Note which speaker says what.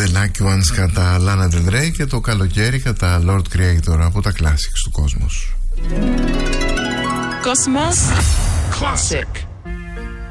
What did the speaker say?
Speaker 1: The Lucky Ones κατά Lana Del Rey και το καλοκαίρι κατά Lord Creator από τα classics του κόσμου.
Speaker 2: Cosmos Classic.